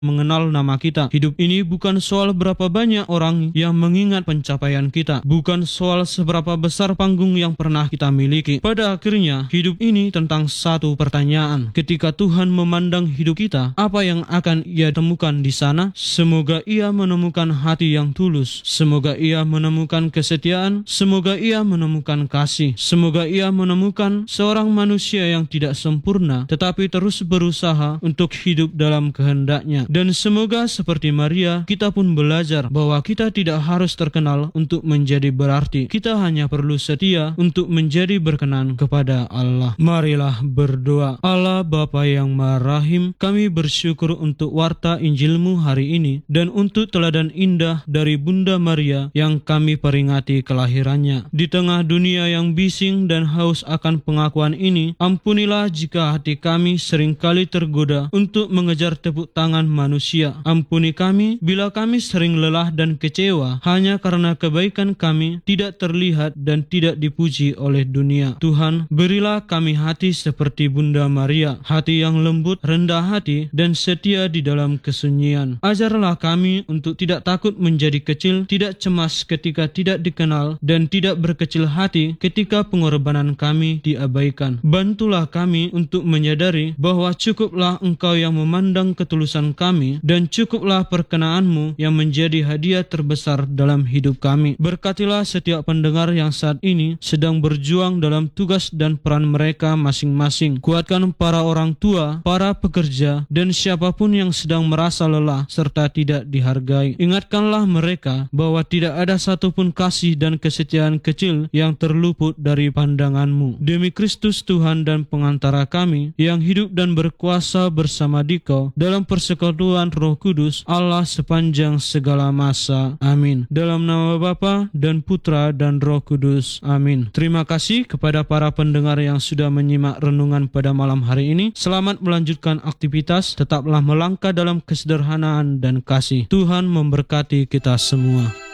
mengenal nama kita. Hidup ini bukan soal berapa banyak orang yang mengingat pencapaian kita, bukan soal seberapa besar panggung yang pernah kita miliki. Pada akhirnya, hidup ini tentang satu pertanyaan. Ketika Tuhan memandang hidup kita, apa yang akan Ia temukan di sana? Semoga Ia menemukan hati yang tulus. Semoga Ia menemukan kesetiaan. Semoga Ia menemukan kasih. Semoga Ia menemukan seorang manusia yang tidak sempurna, tetapi terus berusaha untuk hidup dalam kehendak-Nya. Dan semoga seperti Maria, kita pun belajar bahwa kita tidak harus terkenal untuk menjadi berarti. Kita hanya perlu setia untuk menjadi berkenan kepada Allah. Marilah berdoa. Allah Bapa yang Maha Rahim, kami bersyukur untuk warta Injil-Mu hari ini dan untuk teladan indah dari Bunda Maria yang kami peringati kelahirannya. Di tengah dunia yang bising dan haus akan pengakuan ini, ampunilah jika hati kami seringkali tergoda untuk mengejar tepuk tangan manusia. Ampuni kami bila kami sering lelah dan kecewa hanya karena kebaikan kami tidak terlihat dan tidak dipuji oleh dunia. Tuhan, berilah kami hati seperti Bunda Maria, hati yang lembut, rendah hati, dan setia di dalam kesunyian. Ajarlah kami untuk tidak takut menjadi kecil, tidak cemas ketika tidak dikenal, dan tidak berkecil hati ketika pengorbanan kami diabaikan. Bantulah kami untuk menyadari bahwa cukuplah Engkau yang memandang ketulusan kami, dan cukuplah perkenaanmu yang menjadi hadiah terbesar dalam hidup kami. Berkatilah setiap pendengar yang saat ini sedang berjuang dalam tugas dan peran mereka masing-masing. Kuatkan para orang tua, para pekerja, dan siapapun yang sedang merasa lelah serta tidak dihargai. Ingatkanlah mereka bahwa tidak ada satupun kasih dan kesetiaan kecil yang terluput dari pandangan-Mu. Demi Kristus Tuhan dan pengantara kami yang hidup dan berkuasa bersama Dikau dalam persekutuan Roh Kudus, Allah sepanjang segala masa. Amin. Dalam nama Bapa dan Putra dan Roh Kudus. Amin. Terima kasih kepada para pendengar yang sudah menyimak renungan pada malam hari ini. Selamat melanjutkan aktivitas. Tetaplah melangkah dalam kesederhanaan dan kasih. Tuhan memberkati kita semua.